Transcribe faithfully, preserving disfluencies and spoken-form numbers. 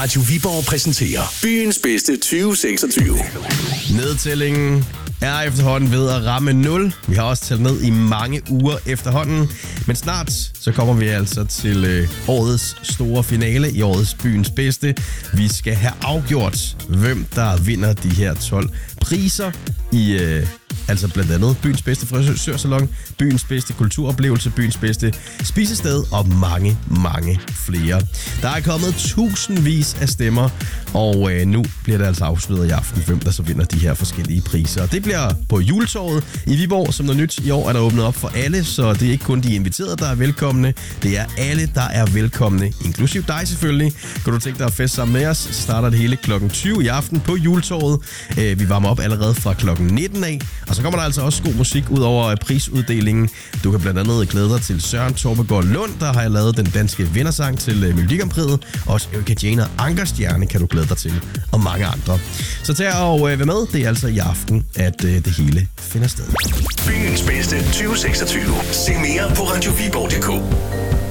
Radio Viborg præsenterer byens bedste tyve seksogtyve. Nedtællingen er efterhånden ved at ramme nul. Vi har også talt ned i mange uger efterhånden. Men snart så kommer vi altså til øh, årets store finale i årets byens bedste. Vi skal have afgjort, hvem der vinder de her tolv priser i... Øh, Altså blandt andet byens bedste frisørsalon, byens bedste kulturoplevelse, byens bedste spisested og mange, mange flere. Der er kommet tusindvis af stemmer, og øh, nu bliver det altså afsløret i aften, hvem der så vinder de her forskellige priser. Det bliver på Juletorvet i Viborg, som noget nyt. I år er der åbnet op for alle, så det er ikke kun de inviterede, der er velkomne. Det er alle, der er velkomne, inklusiv dig selvfølgelig. Kan du tænke dig at feste sammen med os, så starter det hele klokken tyve i aften på Juletorvet. Øh, vi varmer op allerede fra klokken nitten af. Og så kommer der altså også god musik ud over prisuddelingen. Du kan blandt andet glæde dig til Søren Torbegaard Lund, der har lavet den danske vindersang til Melodi Grand Prixet. Også Erika Jane Ankerstjerne kan du glæde dig til, og mange andre. Så tag og øh, vær med. Det er altså i aften, at øh, det hele finder sted. Byens bedste tyve seksogtyve. Se mere på radio viborg punktum d k.